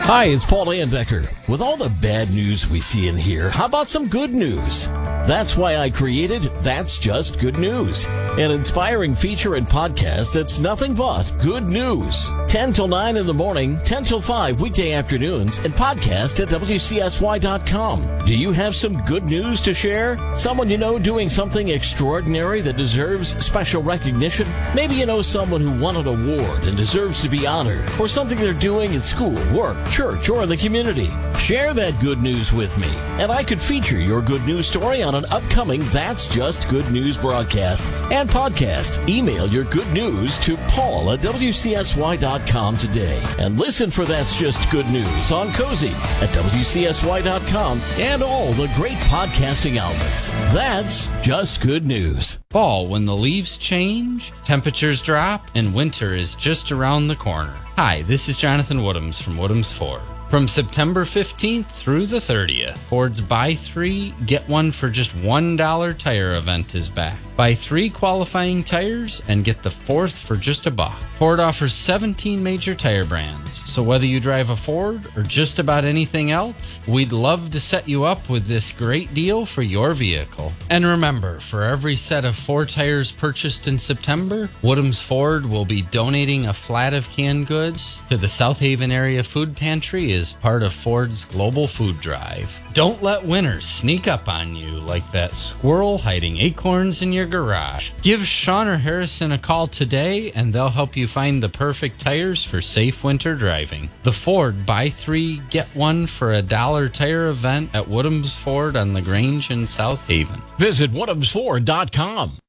Hi, it's Paul Landecker. With all the bad news we see and hear, how about some good news? That's why I created That's Just Good News, an inspiring feature and podcast that's nothing but good news. 10 till 9 in the morning, 10 till 5 weekday afternoons, and podcast at WCSY.com. Do you have some good news to share? Someone you know doing something extraordinary that deserves special recognition? Maybe you know someone who won an award and deserves to be honored, or something they're doing at school, work, church, or in the community. Share that good news with me, and I could feature your good news story on an upcoming That's Just Good News broadcast and podcast. Email your good news to Paul at WCSY.com today. And listen for That's Just Good News on Cozy at WCSY.com and all the great podcasting outlets. That's just good news. Fall, when the leaves change, temperatures drop, and winter is just around the corner. Hi, this is Jonathan Woodhams from Woodhams Ford. From September 15th through the 30th, Ford's Buy 3, Get 1 for just $1 tire event is back. Buy 3 qualifying tires and get the 4th for just $1. Ford offers 17 major tire brands, so whether you drive a Ford or just about anything else, we'd love to set you up with this great deal for your vehicle. And remember, for every set of 4 tires purchased in September, Woodhams Ford will be donating a flat of canned goods to the South Haven Area Food Pantry as part of Ford's Global Food Drive. Don't let winter sneak up on you like that squirrel hiding acorns in your garage. Give Sean or Harrison a call today and they'll help you find the perfect tires for safe winter driving. The Ford Buy 3, Get 1 for $1 tire event at Woodhams Ford on the Grange in South Haven. Visit WoodhamsFord.com.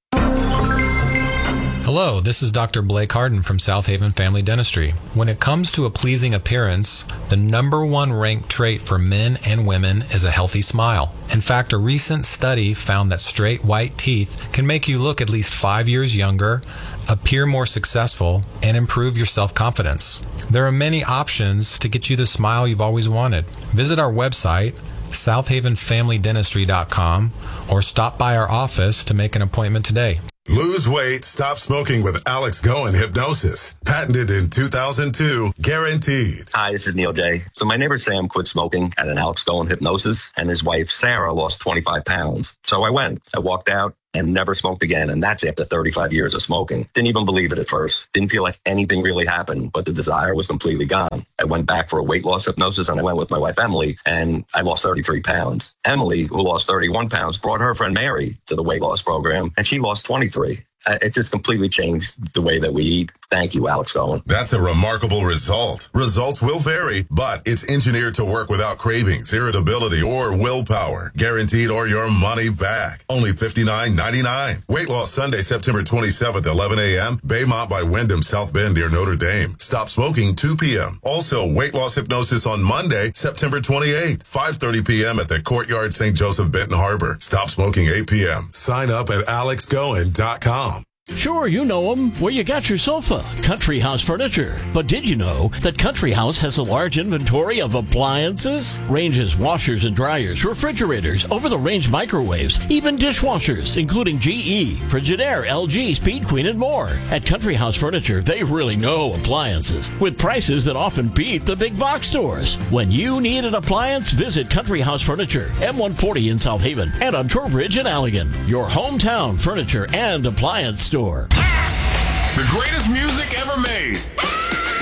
Hello, this is Dr. Blake Harden from South Haven Family Dentistry. When it comes to a pleasing appearance, the number one ranked trait for men and women is a healthy smile. In fact, a recent study found that straight white teeth can make you look at least 5 years younger, appear more successful, and improve your self-confidence. There are many options to get you the smile you've always wanted. Visit our website, SouthhavenFamilyDentistry.com, or stop by our office to make an appointment today. Lose weight, stop smoking with Alex Goen Hypnosis. Patented in 2002, guaranteed. Hi, this is Neil J. So my neighbor Sam quit smoking at an Alex Goen Hypnosis, and his wife Sarah lost 25 pounds. So I went. I walked out and never smoked again, and that's after 35 years of smoking. Didn't even believe it at first. Didn't feel like anything really happened, but the desire was completely gone. I went back for a weight loss hypnosis, and I went with my wife Emily, and I lost 33 pounds. Emily, who lost 31 pounds, brought her friend Mary to the weight loss program, and she lost 23. It just completely changed the way that we eat. Thank you, Alex Goen. That's a remarkable result. Results will vary, but it's engineered to work without cravings, irritability, or willpower. Guaranteed or your money back. Only $59.99. Weight loss Sunday, September 27th, 11 a.m. Baymont by Wyndham, South Bend near Notre Dame. Stop smoking 2 p.m. Also, weight loss hypnosis on Monday, September 28th, 5:30 p.m. at the Courtyard St. Joseph, Benton Harbor. Stop smoking 8 p.m. Sign up at alexgoen.com. Sure, you know them, where you got your sofa, Country House Furniture. But did you know that Country House has a large inventory of appliances? Ranges, washers and dryers, refrigerators, over-the-range microwaves, even dishwashers, including GE, Frigidaire, LG, Speed Queen, and more. At Country House Furniture, they really know appliances, with prices that often beat the big box stores. When you need an appliance, visit Country House Furniture, M140 in South Haven, and on Trowbridge in Allegan, your hometown furniture and appliance store. The greatest music ever made.